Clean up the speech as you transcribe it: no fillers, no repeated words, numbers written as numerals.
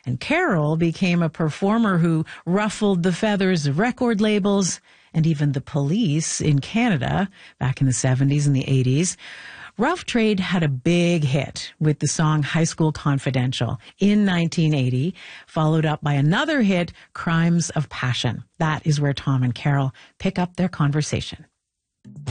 And Carol became a performer who ruffled the feathers of record labels and even the police in Canada back in the 70s and the 80s. Rough Trade had a big hit with the song High School Confidential in 1980, followed up by another hit, Crimes of Passion. That is where Tom and Carol pick up their conversation.